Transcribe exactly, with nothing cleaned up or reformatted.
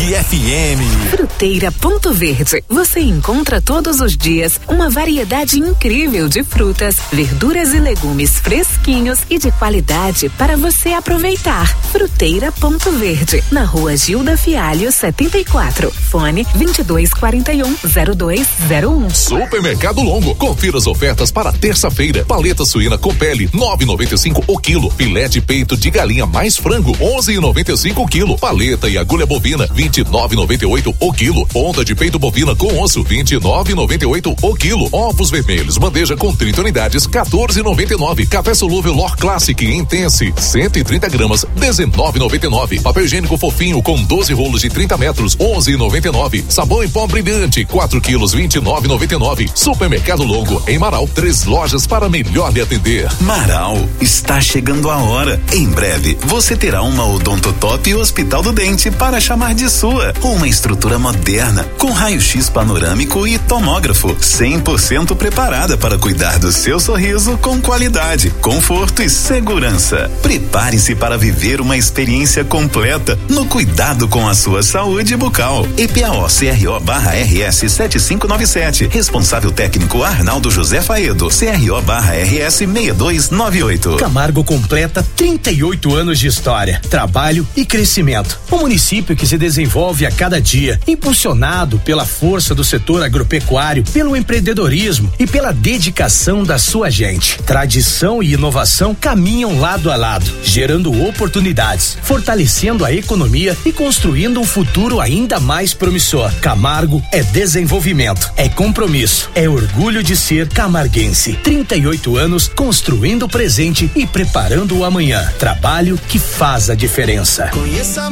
F M. Fruteira Ponto Verde. Você encontra todos os dias uma variedade incrível de frutas, verduras e legumes fresquinhos e de qualidade para você aproveitar. Fruteira Ponto Verde, na rua Gilda Fialho setenta e quatro. Fone vinte e dois quarenta e um, zero dois zero um. Supermercado Longo. Confira as ofertas para terça-feira. Paleta suína com pele, nove e noventa e cinco o quilo. Filé de peito de galinha mais frango, onze e noventa e cinco o quilo. Paleta e agulha bovina, vinte e nove e noventa e oito o quilo. Ponta de peito bovina com osso, vinte e nove e noventa e oito o quilo. Ovos vermelhos, bandeja com trinta unidades, quatorze e noventa e nove. Café solúvel Lor Classic Intense, cento e trinta gramas, dezenove e noventa e nove. Papel higiênico fofinho com doze rolos de trinta metros, onze e noventa e nove. Sabão em pó brilhante, quatro quilos, vinte e nove e noventa e nove. Supermercado Longo, em Marau, três lojas para melhor lhe atender. Marau, está chegando a hora. Em breve, você terá uma Odontotop Hospital do Dente para chamar de sua. Uma estrutura moderna, com raio-x panorâmico e tomógrafo, cem por cento preparada para cuidar do seu sorriso com qualidade, conforto e segurança. Prepare-se para viver uma experiência completa no cuidado com a sua saúde bucal. E P A O C R O barra R S sete cinco nove sete. Responsável técnico Arnaldo José Faedo. C R O barra R S seis dois nove oito. Camargo completa trinta e oito anos de história, trabalho e crescimento. Um município que se desenvolve a cada dia, impulsionado pela força do setor agropecuário, pelo empreendedorismo e pela dedicação da sua gente. Tradição e inovação caminham lado a lado, gerando oportunidades, fortalecendo a economia e construindo um futuro ainda mais promissor. Camargo é desenvolvimento, é compromisso, é orgulho de ser camarguense. trinta e oito anos construindo o presente e preparando o amanhã. Trabalho que faz a diferença. Conheça